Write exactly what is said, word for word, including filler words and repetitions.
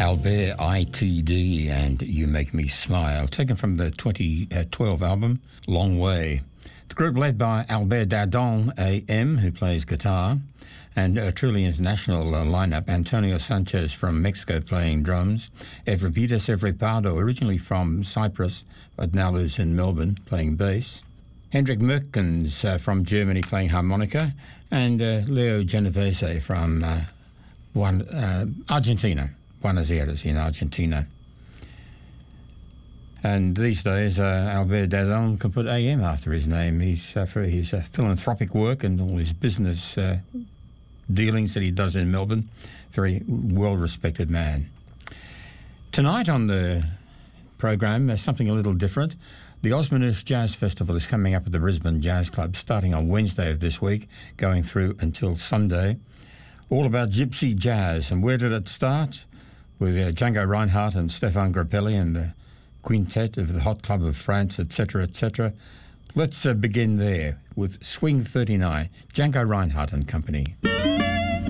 Albert I T D and You Make Me Smile, taken from the twenty twelve album Long Way. The group led by Albert Dadon A M, who plays guitar, and a truly international uh, lineup. Antonio Sanchez from Mexico playing drums, Evripidis Evripado, originally from Cyprus but now lives in Melbourne, playing bass, Hendrik Merkens uh, from Germany playing harmonica, and uh, Leo Genovese from uh, one, uh, Argentina, Buenos Aires in Argentina. And these days, uh, Albert Dadon can put A M after his name. He's uh, for his uh, philanthropic work and all his business uh, dealings that he does in Melbourne. Very well-respected man. Tonight on the program, uh, something a little different. The Osmanthus Jazz Festival is coming up at the Brisbane Jazz Club, starting on Wednesday of this week, going through until Sunday. All about gypsy jazz. And where did it start? With uh, Django Reinhardt and Stéphane Grappelli and the quintet of the Hot Club of France, et cetera, et cetera. Let's uh, begin there with Swing thirty-nine, Django Reinhardt and Company.